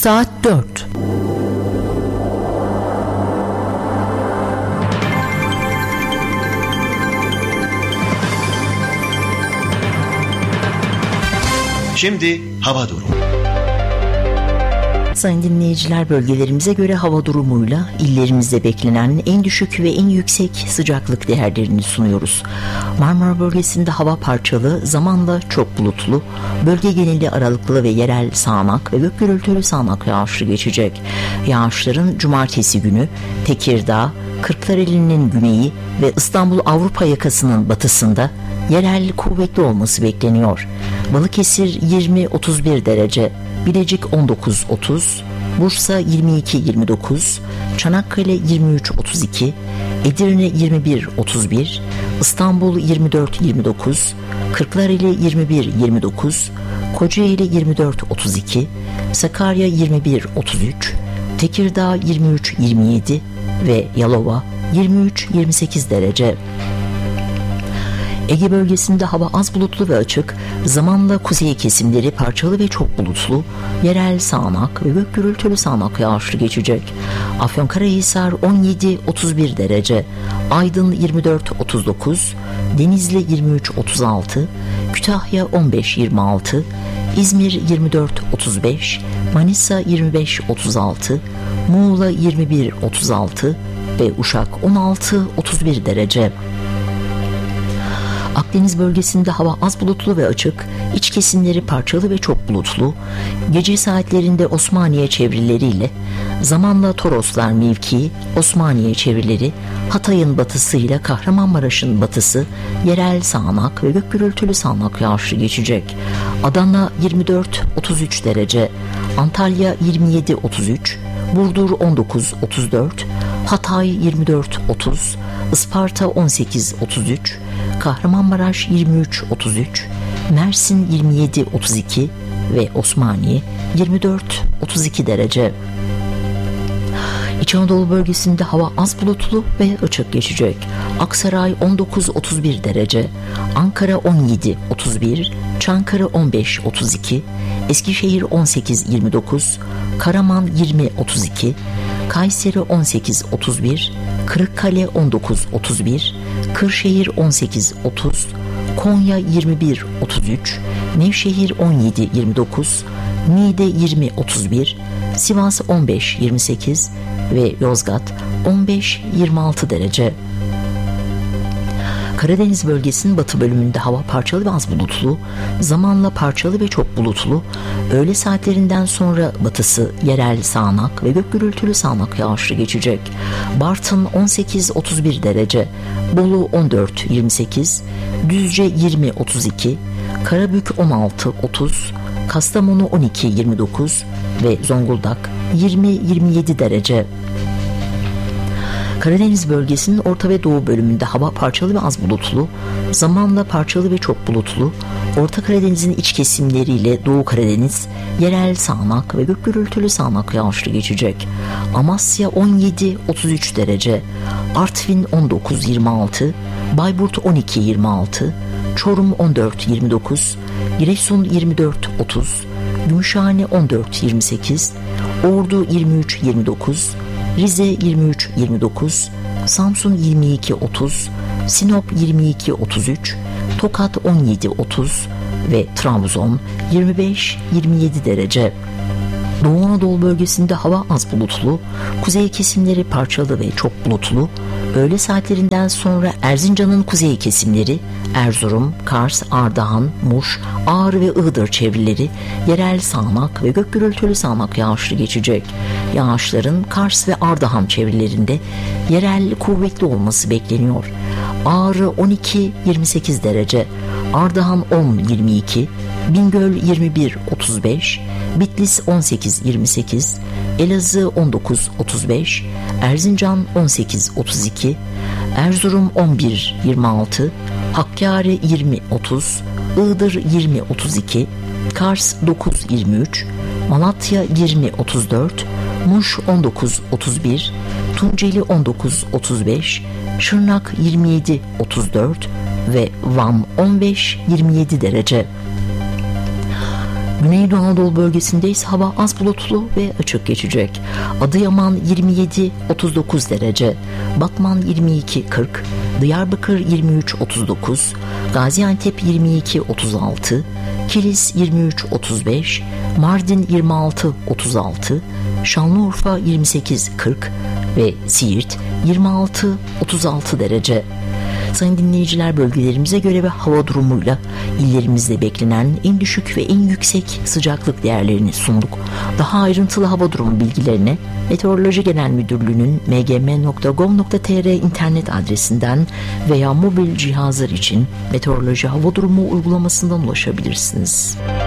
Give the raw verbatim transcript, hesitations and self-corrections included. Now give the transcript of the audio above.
Saat dört. Şimdi hava durumu. Sayın dinleyiciler, bölgelerimize göre hava durumuyla illerimizde beklenen en düşük ve en yüksek sıcaklık değerlerini sunuyoruz. Marmara bölgesinde hava parçalı, zamanla çok bulutlu, bölge geneli aralıklı ve yerel sağanak ve gök gürültülü sağanak yağışlı geçecek. Yağışların cumartesi günü Tekirdağ, Kırklareli'nin güneyi ve İstanbul Avrupa yakasının batısında yerel kuvvetli olması bekleniyor. Balıkesir yirmi otuz bir derece, Bilecik on dokuz otuz, Bursa yirmi iki yirmi dokuz, Çanakkale yirmi üç otuz iki, Edirne yirmi bir otuz bir, İstanbul yirmi dört yirmi dokuz, Kırklareli yirmi bir yirmi dokuz, Kocaeli yirmi dört otuz iki, Sakarya yirmi bir otuz üç, Tekirdağ yirmi üç yirmi yedi ve Yalova yirmi üç yirmi sekiz derece. Ege bölgesinde hava az bulutlu ve açık, zamanla kuzey kesimleri parçalı ve çok bulutlu, yerel sağanak ve gök gürültülü sağanak yağışlı geçecek. Afyonkarahisar on yedi otuz bir derece, Aydın yirmi dört otuz dokuz, Denizli yirmi üç otuz altı, Kütahya on beş yirmi altı, İzmir yirmi dört otuz beş, Manisa yirmi beş otuz altı, Muğla yirmi bir otuz altı ve Uşak on altı otuz bir derece. Akdeniz bölgesinde hava az bulutlu ve açık, iç kesimleri parçalı ve çok bulutlu, gece saatlerinde Osmaniye çevreleriyle, zamanla Toroslar mevkii, Osmaniye çevreleri, Hatay'ın batısıyla Kahramanmaraş'ın batısı, yerel sağanak ve gök gürültülü sağanak yağışlı geçecek. Adana yirmi dört otuz üç derece, Antalya yirmi yedi otuz üç, Burdur on dokuz otuz dört, Hatay yirmi dört otuz, Isparta on sekiz otuz üç, Kahramanmaraş yirmi üç otuz üç, Mersin yirmi yedi otuz iki ve Osmaniye yirmi dört otuz iki derece. İç Anadolu bölgesinde hava az bulutlu ve açık geçecek. Aksaray on dokuz otuz bir derece, Ankara on yedi otuz bir, Çankırı on beş otuz iki, Eskişehir on sekiz yirmi dokuz, Karaman yirmi otuz iki, Kayseri on sekiz otuz bir, Kırıkkale on dokuz otuz bir, Kırşehir on sekiz otuz, Konya yirmi bir otuz üç, Nevşehir on yedi yirmi dokuz, Niğde yirmi otuz bir, Sivas on beş yirmi sekiz ve Yozgat on beş yirmi altı derece. Karadeniz bölgesinin batı bölümünde hava parçalı ve az bulutlu, zamanla parçalı ve çok bulutlu, öğle saatlerinden sonra batısı yerel sağanak ve gök gürültülü sağanak yağışlı geçecek. Bartın on sekiz otuz bir derece, Bolu on dört yirmi sekiz, Düzce yirmi otuz iki, Karabük on altı otuz, Kastamonu on iki yirmi dokuz ve Zonguldak yirmi yirmi yedi derece. Karadeniz bölgesinin orta ve doğu bölümünde hava parçalı ve az bulutlu, zamanla parçalı ve çok bulutlu, Orta Karadeniz'in iç kesimleriyle Doğu Karadeniz yerel sağanak ve gök gürültülü sağanak yağışlı geçecek. Amasya on yedi otuz üç derece, Artvin on dokuz yirmi altı, Bayburt on iki yirmi altı, Çorum on dört yirmi dokuz, Giresun yirmi dört otuz, Gümüşhane on dört yirmi sekiz, Ordu yirmi üç yirmi dokuz, Rize yirmi üç yirmi dokuz, Samsun yirmi iki otuz, Sinop yirmi iki otuz üç, Tokat on yedi otuz ve Trabzon yirmi beş yirmi yedi derece. Doğu Anadolu bölgesinde hava az bulutlu, kuzey kesimleri parçalı ve çok bulutlu, öğle saatlerinden sonra Erzincan'ın kuzey kesimleri, Erzurum, Kars, Ardahan, Muş, Ağrı ve Iğdır çevreleri yerel sağanak ve gök gürültülü sağanak yağışlı geçecek. Yağışların Kars ve Ardahan çevrelerinde yerel kuvvetli olması bekleniyor. Ağrı on iki yirmi sekiz derece, Ardahan on yirmi iki, Bingöl yirmi bir otuz beş, Bitlis on sekiz yirmi sekiz, Elazığ on dokuz otuz beş, Erzincan on sekiz otuz iki, Erzurum on bir yirmi altı, Hakkari yirmi otuz, Iğdır yirmi otuz iki, Kars dokuz yirmi üç, Malatya yirmi otuz dört, Muş on dokuz otuz bir, Tunceli on dokuz otuz beş, Şırnak yirmi yedi otuz dört ve Van on beş yirmi yedi derece. Güneydoğu Anadolu bölgesinde ise hava az bulutlu ve açık geçecek. Adıyaman yirmi yedi otuz dokuz derece, Batman yirmi iki kırk, Diyarbakır yirmi üç otuz dokuz, Gaziantep yirmi iki otuz altı, Kilis yirmi üç otuz beş, Mardin yirmi altı otuz altı, Şanlıurfa yirmi sekiz kırk ve Siirt yirmi altı otuz altı derece. Sayın dinleyiciler, bölgelerimize göre ve hava durumuyla illerimizde beklenen en düşük ve en yüksek sıcaklık değerlerini sunduk. Daha ayrıntılı hava durumu bilgilerine Meteoroloji Genel Müdürlüğü'nün m g m nokta gov nokta t r internet adresinden veya mobil cihazlar için meteoroloji hava durumu uygulamasından ulaşabilirsiniz.